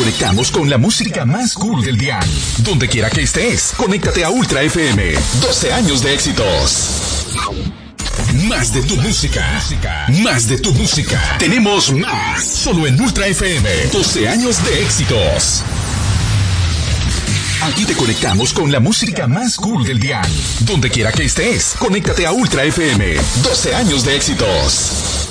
conectamos con la música más cool del dial. Donde quiera que estés, conéctate a Ultra FM. 12 años de éxitos. Más de tu música. Más de tu música. Tenemos más. Solo en Ultra FM. 12 años de éxitos. Aquí te conectamos con la música más cool del dial. Donde quiera que estés, conéctate a Ultra FM. 12 años de éxitos.